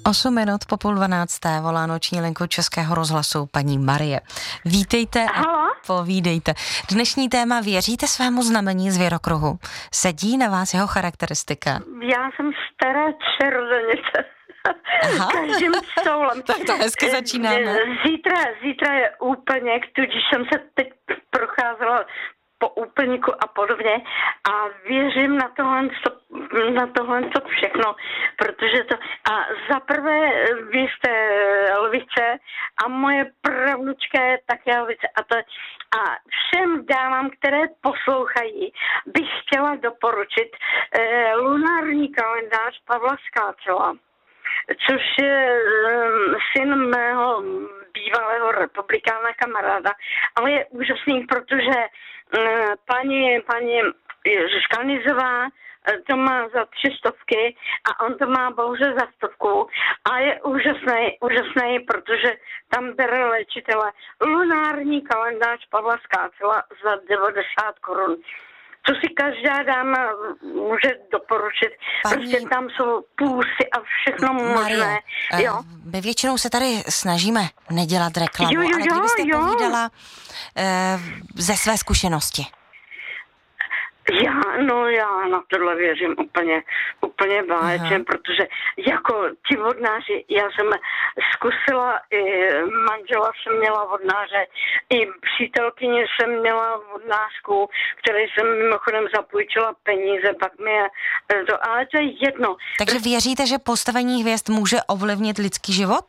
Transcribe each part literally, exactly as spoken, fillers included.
Osm minut po půl dvanácté volá noční linku Českého rozhlasu paní Marie. Vítejte a Halo? povídejte. Dnešní téma: věříte svému znamení zvěrokruhu? Sedí na vás jeho charakteristika? Já jsem stará čarodějnice. Každým soulem. Tak to hezky začínáme. Zítra, zítra je úplněk, tudíž jsem se teď procházela po úplníku a podobně a věřím na tohle, na tohle všechno, protože to, a za prvé vy jste lvice a moje pravnučka je také lvice a to, a všem dámám, které poslouchají, bych chtěla doporučit eh, lunární kalendář Pavla Skáčela, což je um, syn mého bývalého republikána kamaráda, ale je úžasný, protože um, paní, paní Škanizová to má za tři stovky a on to má bohužel za stovku a je úžasný, úžasný, protože tam bere léčitele. Lunární kalendář Pavla Skácela za devadesát korun. Co si každá dáma může doporučit. Paní... Prostě tam jsou půsy a všechno možné. Jo? My většinou se tady snažíme nedělat reklamu, jo, jo, ale kdybyste jo. povídala uh, ze své zkušenosti. Já, no já na tohle věřím úplně, úplně báječně, protože jako ti vodnáři, já jsem zkusila, i manžela jsem měla vodnáře, i přítelkyně jsem měla vodnářku, které jsem mimochodem zapůjčila peníze, pak mi je to, ale to je jedno. Takže věříte, že postavení hvězd může ovlivnit lidský život?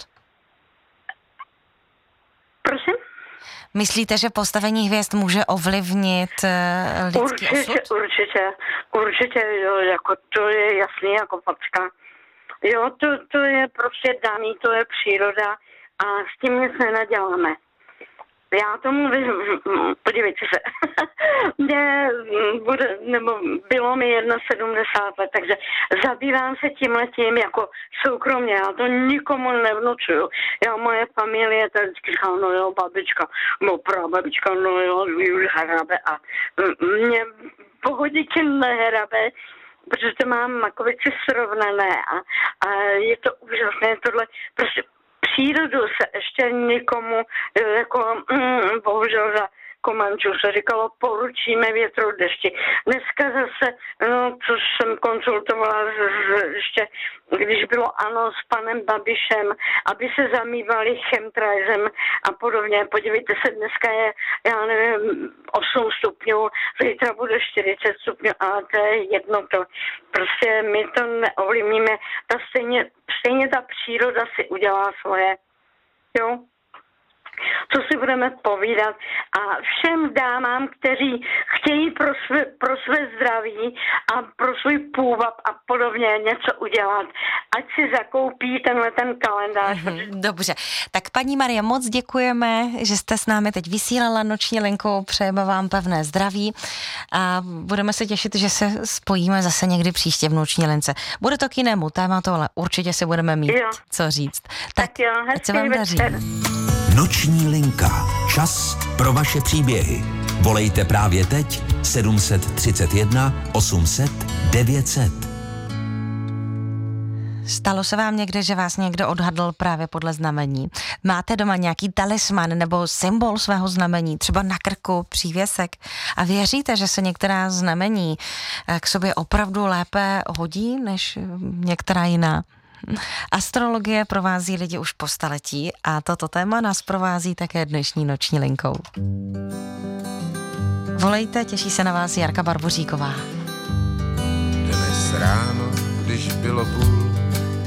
Prosím? Myslíte, že postavení hvězd může ovlivnit uh, lidský určitě, osud? Určitě, určitě, jo, jako to je jasný jako facka. Jo, to, to je prostě daný, to je příroda a s tím nic nenaděláme. Já tomu, podívejte se, mě bude, nebo bylo mi sedmdesát jedna let, takže zabývám se tímhletím jako soukromně, já to nikomu nevnučuju. Já, moje familie tady vždycky říká, no jo, babička, no prababička, no jo, už hrabe a mě pohoditě nehrabe, protože to mám makovici srovnané a, a je to úžasné tohle, prostě přírodu se ještě nikomu, jako mm, bohužel za Komančů se říkalo, poručíme větru dešti. Dneska zase, no, což jsem konzultovala z, z, ještě, když bylo ANO s panem Babišem, aby se zamývali chemtrailem a podobně. Podívejte se, dneska je, já nevím, osm stupňů, zítra bude čtyřicet stupňů, ale to je jedno to. Prostě my to neovlivníme. Ta stejně, stejně ta příroda si udělá svoje. Jo? Co si budeme povídat a všem dámám, kteří chtějí pro své, pro své zdraví a pro svůj půvab a podobně něco udělat, ať si zakoupí tenhle ten kalendář. Mm-hmm, dobře, tak paní Marie, moc děkujeme, že jste s námi teď vysílala noční linkou, přejeme vám pevné zdraví a budeme se těšit, že se spojíme zase někdy příště v noční lince. Bude to k jinému tématu, ale určitě si budeme mít jo. co říct. Tak, tak jo, ať se vám daří. Noční linka. Čas pro vaše příběhy. Volejte právě teď sedm set třicet jedna osm set devět set. Stalo se vám někde, že vás někdo odhadl právě podle znamení? Máte doma nějaký talisman nebo symbol svého znamení, třeba na krku, přívěsek? A věříte, že se některá znamení k sobě opravdu lépe hodí než některá jiná? Astrologie provází lidi už po staletí a toto téma nás provází také dnešní noční linkou. Volejte, těší se na vás Jarka Barboříková. Dnes ráno, když bylo půl